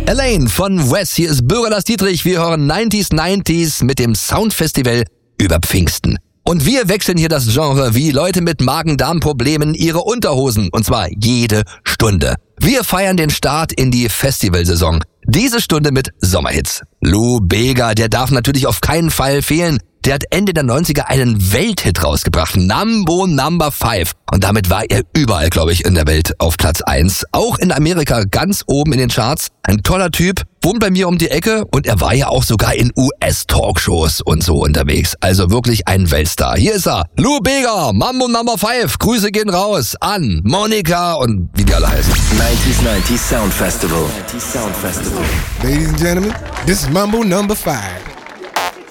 Elaine von Wes, hier ist Bürger Lars Dietrich. Wir hören 90s mit dem Soundfestival über Pfingsten. Und wir wechseln hier das Genre wie Leute mit Magen-Darm-Problemen ihre Unterhosen. Und zwar jede Stunde. Wir feiern den Start in die Festivalsaison. Diese Stunde mit Sommerhits. Lou Bega, der darf natürlich auf keinen Fall fehlen. Der hat Ende der 90er einen Welthit rausgebracht. Mambo Number 5. Und damit war er überall, glaube ich, in der Welt auf Platz 1. Auch in Amerika ganz oben in den Charts. Ein toller Typ, wohnt bei mir um die Ecke und er war ja auch sogar in US-Talkshows und so unterwegs. Also wirklich ein Weltstar. Hier ist er, Lou Bega, Mambo Number 5. Grüße gehen raus an Monika und wie die alle heißen. 90s Sound Festival. Ladies and gentlemen, this is Mambo Number 5.